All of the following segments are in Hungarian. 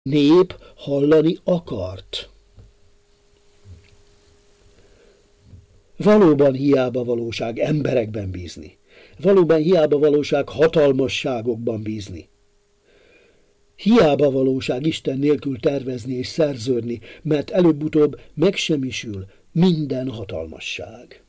nép hallani akart. Valóban hiába valóság emberekben bízni. Valóban hiába valóság hatalmasságokban bízni. Hiába valóság Isten nélkül tervezni és szerződni, mert előbb-utóbb megsemmisül minden hatalmasság.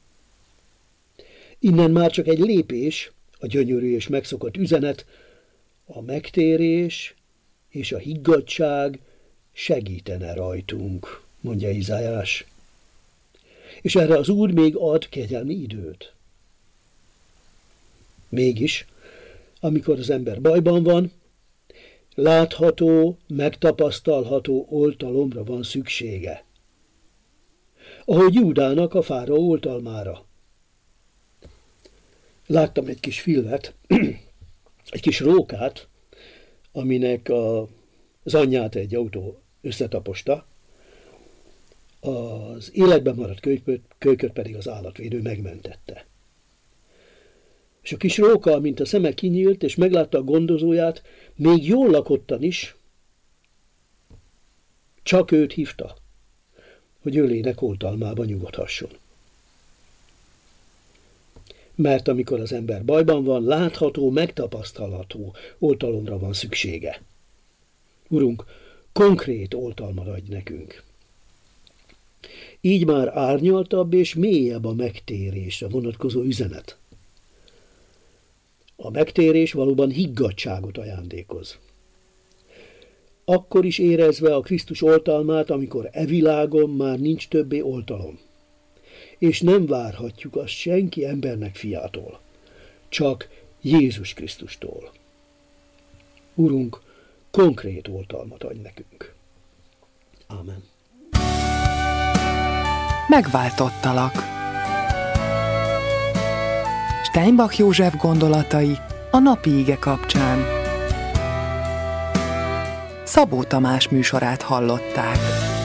Innen már csak egy lépés, a gyönyörű és megszokott üzenet, a megtérés és a higgadtság segítene rajtunk, mondja Izaiás. És erre az Úr még ad kegyelmi időt. Mégis, amikor az ember bajban van, látható, megtapasztalható oltalomra van szüksége. Ahogy Júdának a fáraó oltalmára. Láttam egy kis filmet, egy kis rókát, aminek az anyját egy autó összetaposta, az életben maradt kölyköt pedig az állatvédő megmentette. És a kis róka, mint a szeme kinyílt, és meglátta a gondozóját, még jól lakottan is, csak őt hívta, hogy ölének oltalmába nyugodhasson. Mert amikor az ember bajban van, látható, megtapasztalható oltalomra van szüksége. Urunk, konkrét oltalmat adj nekünk. Így már árnyaltabb és mélyebb a megtérésre vonatkozó üzenet. A megtérés valóban higgadtságot ajándékoz. Akkor is érezve a Krisztus oltalmát, amikor e világon már nincs többé oltalom. És nem várhatjuk azt senki embernek fiától, csak Jézus Krisztustól. Urunk, konkrét oltalmat adj nekünk. Ámen. Megváltottalak. Steinbach József gondolatai a napi ige kapcsán. Szabó Tamás műsorát hallották.